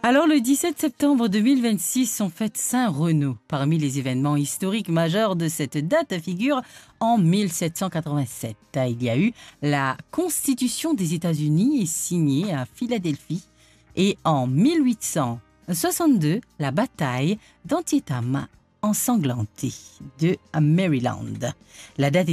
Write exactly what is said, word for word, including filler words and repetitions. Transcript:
Alors, le dix-sept septembre deux mille vingt-six, on fête Saint-Renaud. Parmi les événements historiques majeurs de cette date figure en mille sept cent quatre-vingt-sept. Il y a eu la Constitution des États-Unis signée à Philadelphie et en mille huit cent soixante-deux, la bataille d'Antietam ensanglantée de Maryland. La date